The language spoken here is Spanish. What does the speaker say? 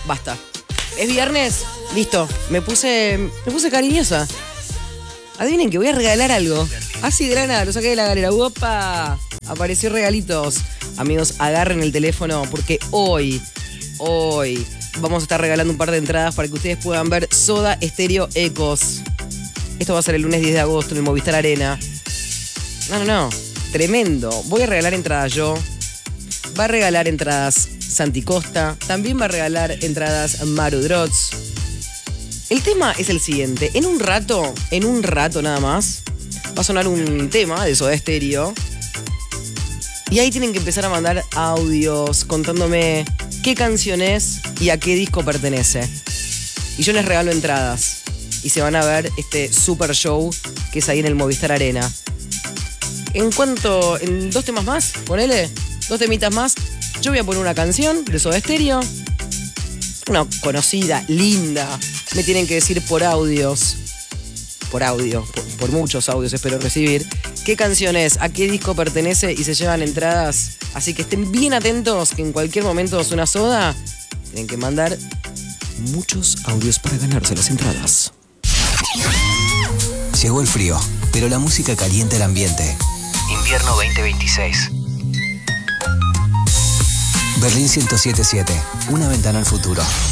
basta. ¿Es viernes? Listo. Me puse cariñosa. Adivinen que voy a regalar algo. Así de la nada, lo saqué de la galera. ¡Opa! Apareció regalitos. Amigos, agarren el teléfono porque hoy vamos a estar regalando un par de entradas para que ustedes puedan ver Soda Stereo Ecos. Esto va a ser el lunes 10 de agosto en el Movistar Arena. No. Tremendo. Voy a regalar entradas yo. Va a regalar entradas Santi Costa. También va a regalar entradas Maru Droz. El tema es el siguiente. En un rato nada más, va a sonar un tema de Soda Stereo. Y ahí tienen que empezar a mandar audios contándome qué canción es y a qué disco pertenece. Y yo les regalo entradas. Y se van a ver este super show que es ahí en el Movistar Arena. En 2 temas más, ponele, 2 temitas más, yo voy a poner una canción de Soda Stereo. Una conocida, linda. Me tienen que decir por muchos audios espero recibir, qué canción es, a qué disco pertenece y se llevan entradas. Así que estén bien atentos que en cualquier momento suena Soda. Tienen que mandar muchos audios para ganarse las entradas. Llegó el frío, pero la música calienta el ambiente. Invierno 2026. Berlín 107.7, una ventana al futuro.